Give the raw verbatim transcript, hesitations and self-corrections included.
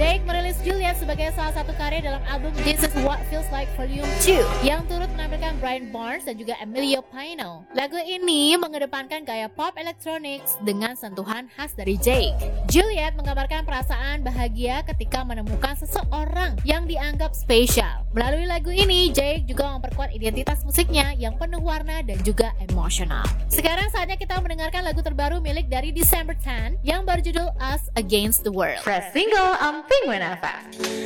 Jake merilis Juliet sebagai salah satu karya dalam album This Is What Feels Like Volume two yang turut menampilkan Brian Barnes dan juga Emilio Paino. Lagu ini mengedepankan gaya pop electronics dengan sentuhan khas dari Jake. Juliet menggambarkan perasaan bahagia ketika menemukan seseorang yang dianggap spesial. Melalui lagu ini, Jake juga memperkuat identitas musiknya yang penuh warna dan juga emosional. Sekarang saatnya kita mendengarkan lagu terbaru milik dari December tenth yang berjudul Us Against the World. Press single on Penguin F M.